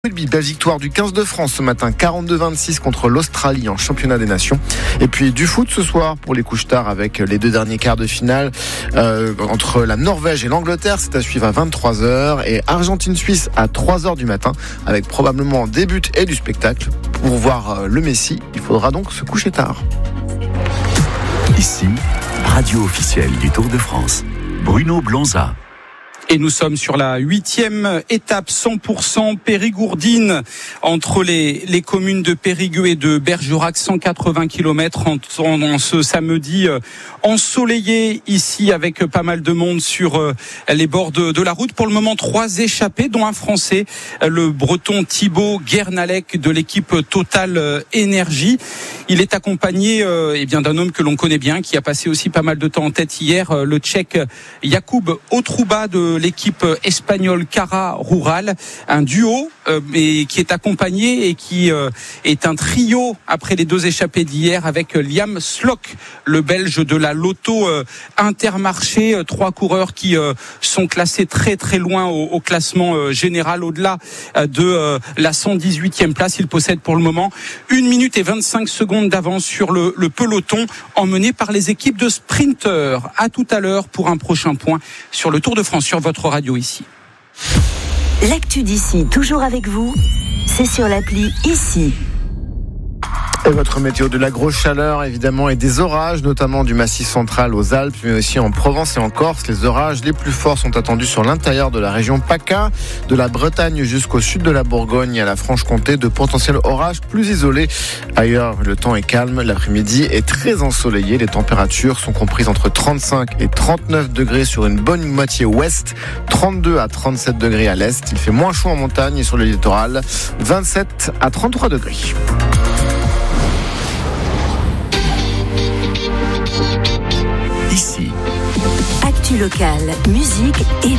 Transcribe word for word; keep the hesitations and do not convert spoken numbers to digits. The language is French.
Rugby, belle victoire du quinze de France ce matin, quarante-deux vingt-six contre l'Australie en championnat des nations. Et puis du foot ce soir pour les couches tard avec les deux derniers quarts de finale euh, entre la Norvège et l'Angleterre. C'est à suivre à vingt-trois heures et Argentine-Suisse à trois heures du matin avec probablement des buts et du spectacle. Pour voir le Messi, il faudra donc se coucher tard. Ici, radio officielle du Tour de France. Bruno Blonza. Et nous sommes sur la huitième étape cent pour cent Périgourdine entre les, les communes de Périgueux et de Bergerac, cent quatre-vingts kilomètres en, en, en ce samedi euh, ensoleillé ici avec pas mal de monde sur euh, les bords de, de la route. Pour le moment, trois échappés, dont un Français, euh, le Breton Thibaut Guernalec de l'équipe Total euh, Énergie. Il est accompagné euh, eh bien d'un homme que l'on connaît bien, qui a passé aussi pas mal de temps en tête hier, euh, le Tchèque Jakub Otruba de l'équipe espagnole Cara Rural, un duo euh, et qui est accompagné et qui euh, est un trio après les deux échappées d'hier avec Liam Slock, le Belge de la Lotto euh, Intermarché, euh, trois coureurs qui euh, sont classés très très loin au, au classement euh, général, au-delà euh, de euh, la cent dix-huitième place. Il possède pour le moment une minute et vingt-cinq secondes d'avance sur le, le peloton, emmené par les équipes de sprinteurs. À tout à l'heure pour un prochain point sur le Tour de France sur votre radio ici. L'actu d'ici, toujours avec vous, c'est sur l'appli Ici. Et votre météo, de la grosse chaleur évidemment et des orages, notamment du Massif central aux Alpes, mais aussi en Provence et en Corse. Les orages les plus forts sont attendus sur l'intérieur de la région PACA, de la Bretagne jusqu'au sud de la Bourgogne et à la Franche-Comté. De potentiels orages plus isolés. Ailleurs, le temps est calme. L'après-midi est très ensoleillé. Les températures sont comprises entre trente-cinq et trente-neuf degrés sur une bonne moitié ouest, trente-deux à trente-sept degrés à l'est. Il fait moins chaud en montagne et sur le littoral, vingt-sept à trente-trois degrés. Ici. Actu locale, musique et